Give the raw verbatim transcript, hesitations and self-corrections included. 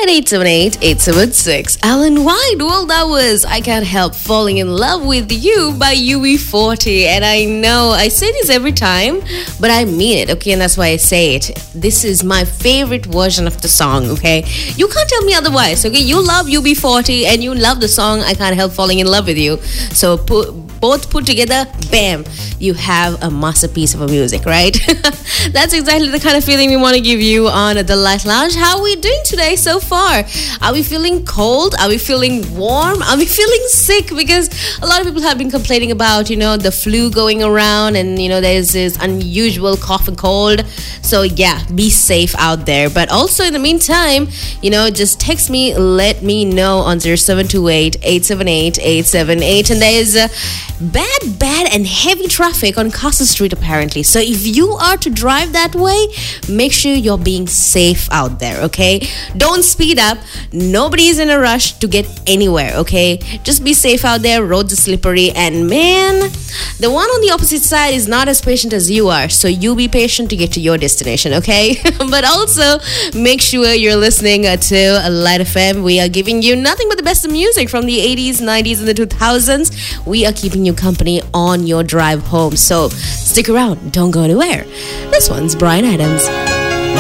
at eight seven eight, eight seven six. Alan White, well, that was I Can't Help Falling in Love with You by U B forty. And I know I say this every time, but I mean it, okay? And that's why I say it. This is my favorite version of the song, okay? You can't tell me otherwise, okay? You love U B forty and you love the song I Can't Help Falling in Love with You. So put, both put together, bam, you have a masterpiece of a music, right? That's exactly the kind of feeling we want to give you on the Light Lounge. How are we doing today so far? Are we feeling cold? Are we feeling warm? Are we feeling sick? Because a lot of people have been complaining about, you know, the flu going around, and, you know, there's this unusual cough and cold. So yeah, be safe out there. But also in the meantime, you know, just text me, let me know on zero seven two eight, eight seven eight, eight seven eight. And there's uh, bad, bad and heavy traffic on Castle Street apparently. So if you are to drive that way, make sure you're being safe out there, okay? Don't speed up. Nobody's in a rush to get anywhere, okay? Just be safe out there. Roads are slippery, and man, the one on the opposite side is not as patient as you are. So you be patient to get to your destination, okay? But also make sure you're listening uh, to Light F M. We are giving you nothing but the best of music from the eighties, nineties, and the two thousands. We are keeping you company on your drive home. So stick around. Don't go anywhere. This one's Bryan Adams.